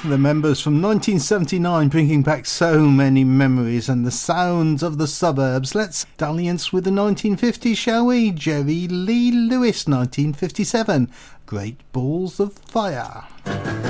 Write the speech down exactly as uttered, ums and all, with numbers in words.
The Members from nineteen seventy-nine, bringing back so many memories and the sounds of the suburbs. Let's dalliance with the nineteen fifties, shall we? Jerry Lee Lewis, nineteen fifty-seven, Great Balls of Fire.